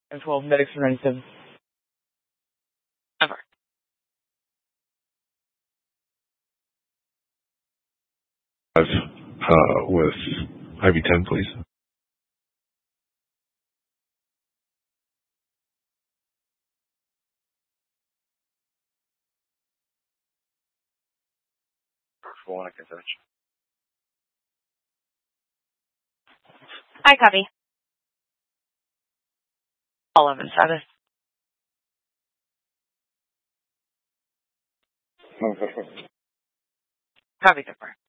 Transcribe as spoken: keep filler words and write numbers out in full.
and twelve medics for ninety-seven. Ever. Uh, with I V ten, please. For one, I can touch. Hi, copy. eleven, seven. Copy, confirm.